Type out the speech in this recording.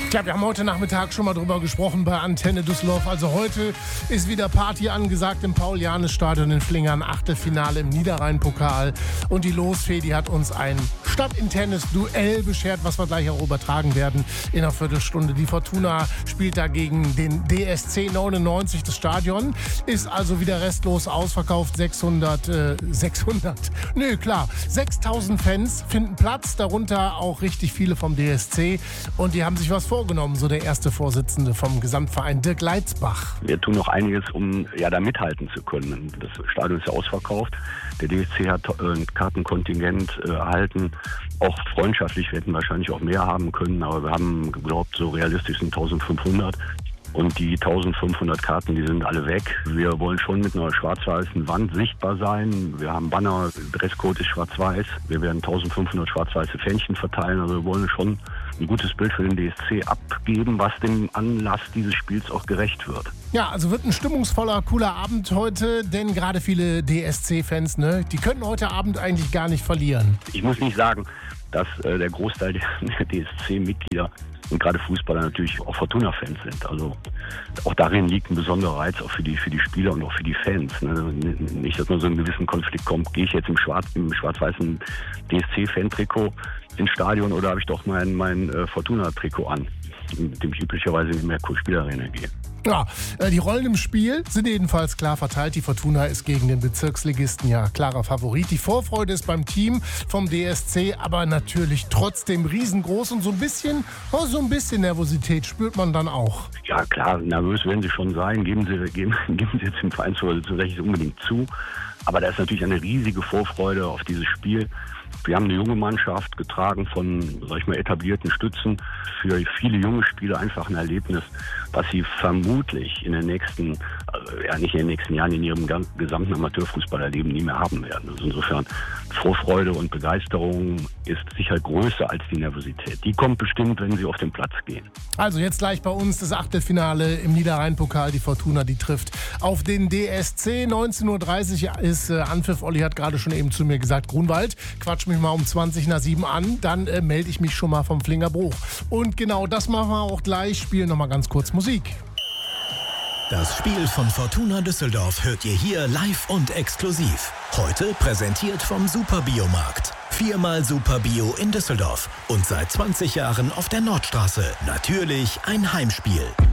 Ja, wir haben heute Nachmittag schon mal drüber gesprochen bei Antenne Düsseldorf. Also heute ist wieder Party angesagt im Paul-Jannes-Stadion in Flingern. Achtelfinale im Niederrhein-Pokal. Und die Losfee, die hat uns ein stadtinternes Duell beschert, was wir gleich auch übertragen werden in einer Viertelstunde. Die Fortuna spielt dagegen den DSC 99. Das Stadion ist also wieder restlos ausverkauft. 6000 Fans finden Platz, darunter auch richtig viele vom DSC. Und die haben sich was vorgenommen, so der erste Vorsitzende vom Gesamtverein, Dirk Leitzbach. Wir tun noch einiges, um da mithalten zu können. Das Stadion ist ja ausverkauft. Der DSC hat ein Kartenkontingent erhalten. Auch freundschaftlich, wir hätten wahrscheinlich auch mehr haben können, aber wir haben geglaubt, so realistisch sind 1500. Und die 1500 Karten, die sind alle weg. Wir wollen schon mit einer schwarz-weißen Wand sichtbar sein. Wir haben Banner, Dresscode ist schwarz-weiß. Wir werden 1500 schwarz-weiße Fähnchen verteilen. Also wir wollen schon ein gutes Bild für den DSC abgeben, was dem Anlass dieses Spiels auch gerecht wird. Ja, also wird ein stimmungsvoller, cooler Abend heute, denn gerade viele DSC-Fans, die können heute Abend eigentlich gar nicht verlieren. Ich muss nicht sagen, dass der Großteil der DSC-Mitglieder und gerade Fußballer natürlich auch Fortuna-Fans sind. Also auch darin liegt ein besonderer Reiz auch für die Spieler und auch für die Fans. Nicht, dass man so einen gewissen Konflikt kommt, gehe ich jetzt im schwarz-weißen DSC-Fan-Trikot ins Stadion oder habe ich doch mein Fortuna-Trikot an, mit dem ich üblicherweise in der Spielerarena gehe. Ja, die Rollen im Spiel sind jedenfalls klar verteilt. Die Fortuna ist gegen den Bezirksligisten ja klarer Favorit. Die Vorfreude ist beim Team vom DSC, aber natürlich trotzdem riesengroß und so ein bisschen Nervosität spürt man dann auch. Ja klar, nervös werden sie schon sein, geben sie jetzt dem Verein zu Recht unbedingt zu. Aber da ist natürlich eine riesige Vorfreude auf dieses Spiel. Wir haben eine junge Mannschaft, getragen von, etablierten Stützen. Für viele junge Spieler einfach ein Erlebnis, was sie vermutlich in den nächsten, nicht in den nächsten Jahren, in ihrem gesamten Amateurfußballerleben nie mehr haben werden. Also insofern, Vorfreude und Begeisterung ist sicher größer als die Nervosität. Die kommt bestimmt, wenn sie auf den Platz gehen. Also jetzt gleich bei uns das Achtelfinale im Niederrhein-Pokal. Die Fortuna, die trifft auf den DSC. 19.30 Uhr ist Anpfiff. Olli hat gerade schon eben zu mir gesagt, Grunwald, quatsch mich mal um 7:20 an, dann melde ich mich schon mal vom Flingerbruch. Und genau das machen wir auch gleich. Spielen nochmal ganz kurz Musik. Das Spiel von Fortuna Düsseldorf hört ihr hier live und exklusiv. Heute präsentiert vom Superbiomarkt. 4-mal Superbio in Düsseldorf und seit 20 Jahren auf der Nordstraße. Natürlich ein Heimspiel.